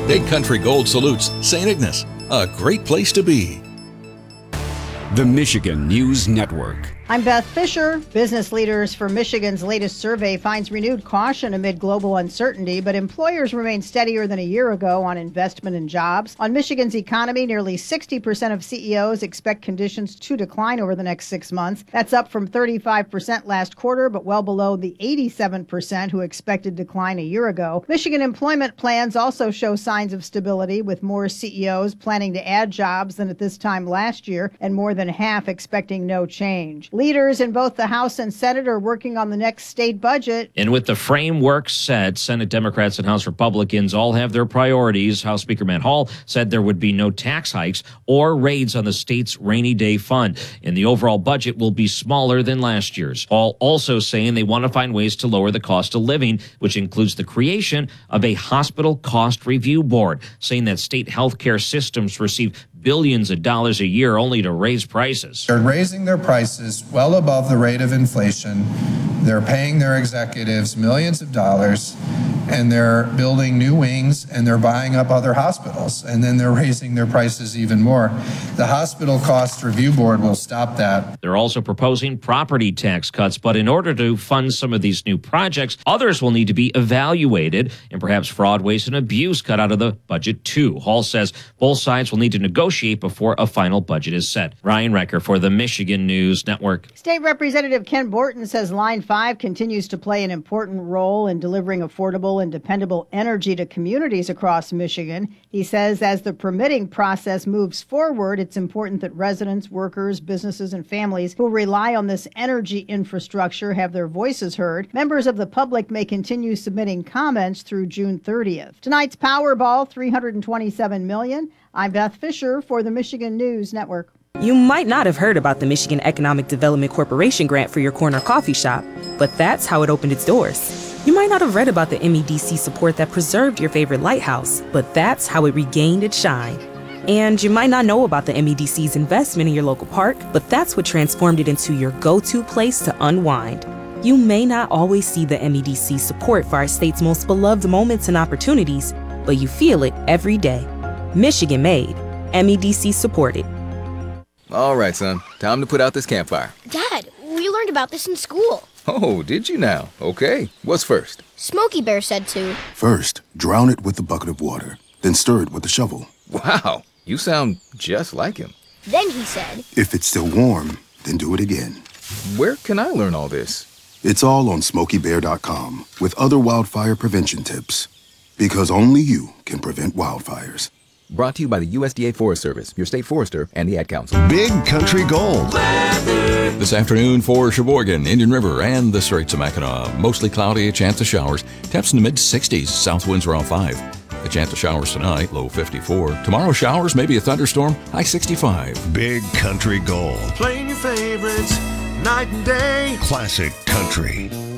Big Country Gold salutes St. Ignace, a great place to be. The Michigan News Network. I'm Beth Fisher. Business leaders for Michigan's latest survey finds renewed caution amid global uncertainty, but employers remain steadier than a year ago on investment and jobs. On Michigan's economy, nearly 60% of CEOs expect conditions to decline over the next 6 months. That's up from 35% last quarter, but well below the 87% who expected decline a year ago. Michigan employment plans also show signs of stability, with more CEOs planning to add jobs than at this time last year, and more than half expecting no change. Leaders in both the House and Senate are working on the next state budget. And with the framework set, Senate Democrats and House Republicans all have their priorities. House Speaker Matt Hall said there would be no tax hikes or raids on the state's rainy day fund, and the overall budget will be smaller than last year's. Hall also saying they want to find ways to lower the cost of living, which includes the creation of a hospital cost review board, saying that state healthcare systems receive billions of dollars a year only to raise prices. They're raising their prices well above the rate of inflation. They're paying their executives millions of dollars, and they're building new wings, and they're buying up other hospitals, and then they're raising their prices even more. The Hospital Cost Review Board will stop that. They're also proposing property tax cuts, but in order to fund some of these new projects, others will need to be evaluated, and perhaps fraud, waste, and abuse cut out of the budget too. Hall says both sides will need to negotiate before a final budget is set. Ryan Recker for the Michigan News Network. State Representative Ken Borton says Line 5 continues to play an important role in delivering affordable and dependable energy to communities across Michigan. He says as the permitting process moves forward, it's important that residents, workers, businesses, and families who rely on this energy infrastructure have their voices heard. Members of the public may continue submitting comments through June 30th. Tonight's Powerball, $327 million. I'm Beth Fisher for the Michigan News Network. You might not have heard about the Michigan Economic Development Corporation grant for your corner coffee shop, but that's how it opened its doors. You might not have read about the MEDC support that preserved your favorite lighthouse, but that's how it regained its shine. And you might not know about the MEDC's investment in your local park, but that's what transformed it into your go-to place to unwind. You may not always see the MEDC support for our state's most beloved moments and opportunities, but you feel it every day. Michigan made, MEDC supported. All right, son, time to put out this campfire. Dad, we learned about this in school. Oh, did you now? Okay, what's first? Smokey Bear said to. First, drown it with a bucket of water, then stir it with a shovel. Wow, you sound just like him. Then he said, if it's still warm, then do it again. Where can I learn all this? It's all on SmokeyBear.com with other wildfire prevention tips. Because only you can prevent wildfires. Brought to you by the USDA Forest Service, your state forester, and the Ad Council. Big Country Gold. This afternoon for Sheboygan, Indian River, and the Straits of Mackinac. Mostly cloudy, a chance of showers. Temps in the mid-60s, south winds around 5. A chance of showers tonight, low 54. Tomorrow, showers, maybe a thunderstorm, high 65. Big Country Gold. Playing your favorites, night and day. Classic country.